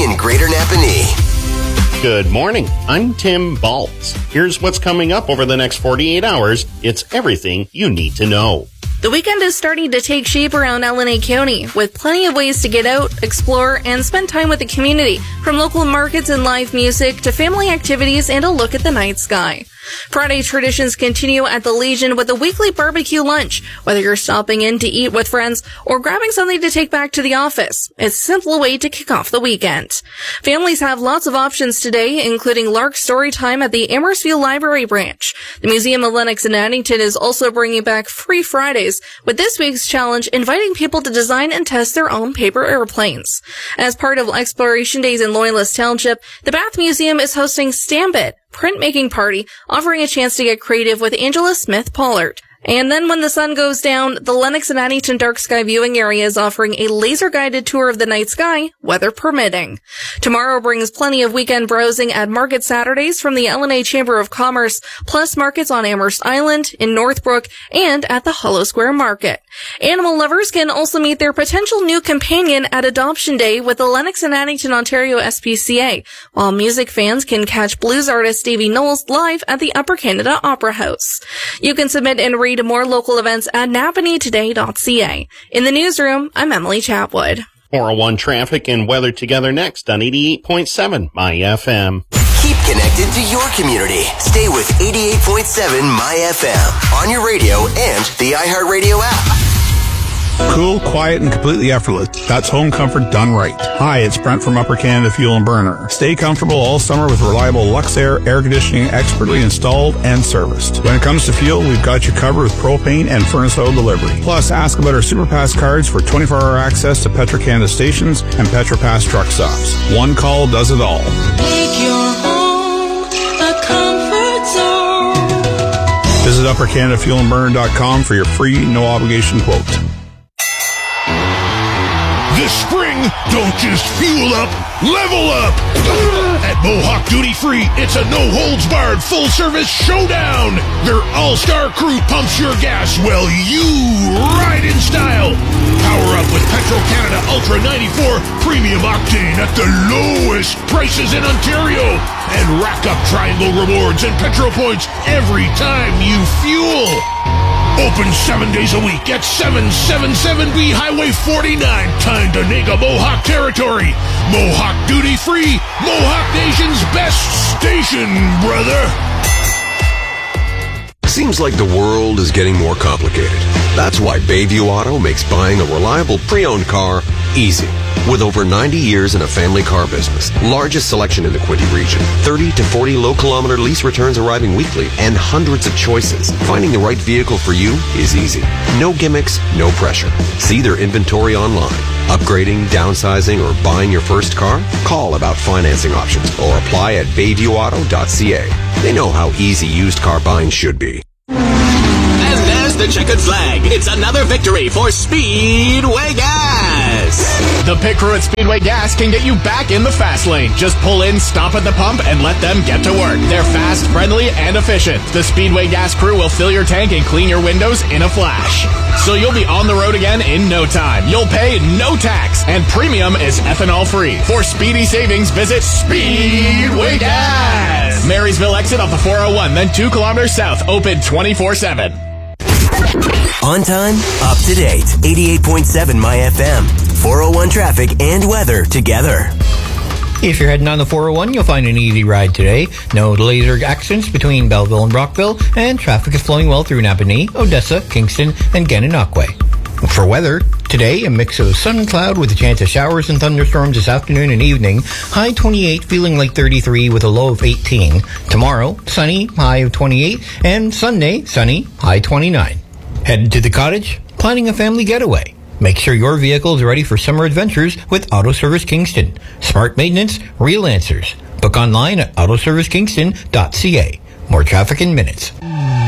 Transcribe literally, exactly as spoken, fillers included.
in Greater Napanee. Good morning. I'm Tim Baltz. Here's what's coming up over the next forty-eight hours. It's everything you need to know. The weekend is starting to take shape around L N A County, with plenty of ways to get out, explore, and spend time with the community, from local markets and live music to family activities and a look at the night sky. Friday traditions continue at the Legion with a weekly barbecue lunch. Whether you're stopping in to eat with friends or grabbing something to take back to the office, it's a simple way to kick off the weekend. Families have lots of options today, including Lark Story Time at the Amherstville Library branch. The Museum of Lennox and Addington is also bringing back Free Fridays, with this week's challenge inviting people to design and test their own paper airplanes. As part of Exploration Days in Loyalist Township, the Bath Museum is hosting Stampit, printmaking party, offering a chance to get creative with Angela Smith Pollard. And then when the sun goes down, the Lennox and Addington Dark Sky Viewing Area is offering a laser-guided tour of the night sky, weather permitting. Tomorrow brings plenty of weekend browsing at Market Saturdays from the L N A Chamber of Commerce, plus markets on Amherst Island, in Northbrook, and at the Hollow Square Market. Animal lovers can also meet their potential new companion at Adoption Day with the Lennox and Addington Ontario S P C A, while music fans can catch blues artist Davy Knowles live at the Upper Canada Opera House. You can submit and read more local events at napanee today dot c a. In the newsroom, I'm Emily Chatwood. four oh one traffic and weather together next on eighty-eight point seven My F M. Keep connected to your community. Stay with eighty-eight point seven My F M on your radio and the iHeartRadio app. Cool, quiet, and completely effortless. That's home comfort done right. Hi, it's Brent from Upper Canada Fuel and Burner. Stay comfortable all summer with reliable Luxair air conditioning, expertly installed and serviced. When it comes to fuel, we've got you covered with propane and furnace oil delivery. Plus, ask about our SuperPass cards for twenty-four hour access to Petro-Canada stations and PetroPass truck stops. One call does it all. Make your home a comfort zone. Visit upper canada fuel and burner dot com for your free, no obligation quote. This spring, don't just fuel up, level up! At Mohawk Duty Free, it's a no-holds-barred full-service showdown! Their all-star crew pumps your gas while you ride in style! Power up with Petro-Canada Ultra ninety-four Premium Octane at the lowest prices in Ontario! And rack up Triangle rewards and Petro points every time you fuel! Open seven days a week at seven seventy-seven B Highway forty-nine, Tyndonega, Mohawk Territory. Mohawk Duty Free, Mohawk Nation's best station, brother. Seems like the world is getting more complicated. That's why Bayview Auto makes buying a reliable pre-owned car easy. With over ninety years in a family car business, largest selection in the Quinte region, thirty to forty low-kilometer lease returns arriving weekly, and hundreds of choices, finding the right vehicle for you is easy. No gimmicks, no pressure. See their inventory online. Upgrading, downsizing, or buying your first car? Call about financing options or apply at bayview auto dot c a. They know how easy used car buying should be. And there's the checkered flag. It's another victory for Speedway Gas. The pit crew at Speedway Gas can get you back in the fast lane. Just pull in, stop at the pump, and let them get to work. They're fast, friendly, and efficient. The Speedway Gas crew will fill your tank and clean your windows in a flash. So you'll be on the road again in no time. You'll pay no tax, and premium is ethanol free. For speedy savings, visit Speedway Gas. Marysville exit off the four oh one, then two kilometers south, open twenty-four seven. On time, up to date. eighty-eight point seven My F M. four oh one traffic and weather together. If you're heading on the four oh one, you'll find an easy ride today. No delays or accidents between Belleville and Brockville, and traffic is flowing well through Napanee, Odessa, Kingston, and Gananoque. For weather, today a mix of sun and cloud with a chance of showers and thunderstorms this afternoon and evening. High twenty-eight, feeling like thirty-three with a low of eighteen. Tomorrow, sunny, high of twenty-eight, and Sunday, sunny, high twenty-nine. Headed to the cottage? Planning a family getaway? Make sure your vehicle is ready for summer adventures with Auto Service Kingston. Smart maintenance, real answers. Book online at auto service kingston dot c a. More traffic in minutes.